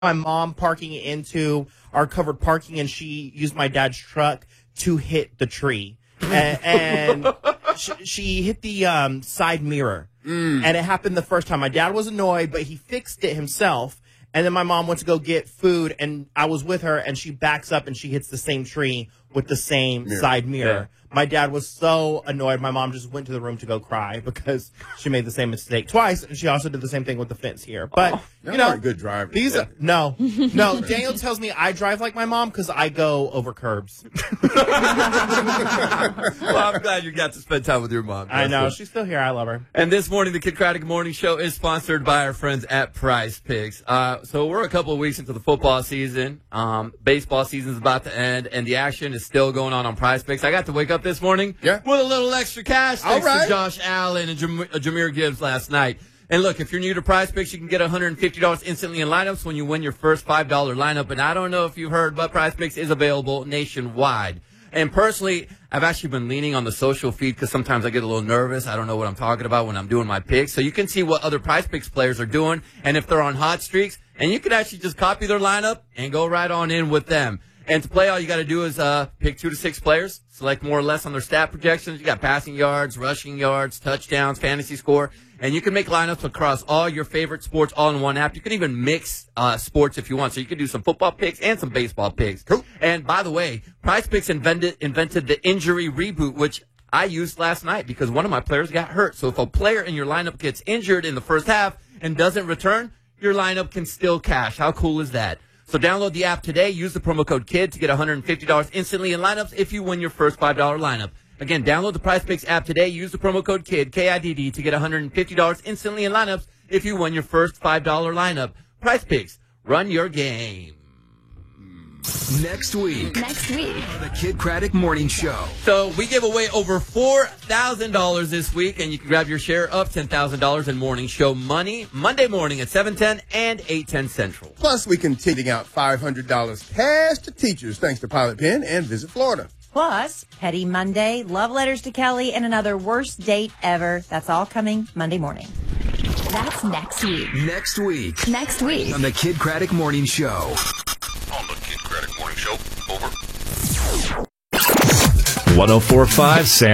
my mom parking into our covered parking, and she used my dad's truck to hit the tree. And she hit the side mirror. And it happened the first time. My dad was annoyed, but he fixed it himself. And then my mom went to go get food, and I was with her, and she backs up, and she hits the same tree with the same side mirror. Yeah. My dad was so annoyed. My mom just went to the room to go cry because she made the same mistake twice, and she also did the same thing with the fence here. But, you know, good driver. No. Daniel tells me I drive like my mom because I go over curbs. Well, I'm glad you got to spend time with your mom. I know. She's still here. I love her. And this morning, the Kid Craddock Morning Show is sponsored by our friends at Prize Picks. So we're a couple of weeks into the football season. Baseball season's about to end, and the action is still going on Prize Picks. I got to wake up this morning with a little extra cash thanks to Josh Allen and Jahmyr Gibbs last night. And look, if you're new to Prize Picks, you can get $150 instantly in lineups when you win your first $5 lineup. And I don't know if you've heard, but Prize Picks is available nationwide. And personally, I've actually been leaning on the social feed because sometimes I get a little nervous. I don't know what I'm talking about when I'm doing my picks. So you can see what other Prize Picks players are doing and if they're on hot streaks. And you can actually just copy their lineup and go right on in with them. And to play, all you got to do is pick 2 to 6 players, select more or less on their stat projections. You got passing yards, rushing yards, touchdowns, fantasy score. And you can make lineups across all your favorite sports all in one app. You can even mix sports if you want. So you can do some football picks and some baseball picks. Cool. And by the way, Prize Picks invented the injury reboot, which I used last night because one of my players got hurt. So if a player in your lineup gets injured in the first half and doesn't return, your lineup can still cash. How cool is that? So download the app today. Use the promo code KID to get $150 instantly in lineups if you win your first $5 lineup. Again, download the Prize Picks app today. Use the promo code KID, K-I-D-D, to get $150 instantly in lineups if you win your first $5 lineup. Prize Picks, run your game. Next week. On the Kid Craddock Morning Show. So we give away over $4,000 this week, and you can grab your share of $10,000 in morning show money Monday morning at 7:10 and 8:10 Central. Plus, we continue out $500 cash to teachers thanks to Pilot Pen and Visit Florida. Plus, Petty Monday, Love Letters to Kelly, and another worst date ever. That's all coming Monday morning. That's next week. Next week. On the Kid Craddock Morning Show. On the Kid Craddock Morning Show. Over. 104.5 Sam.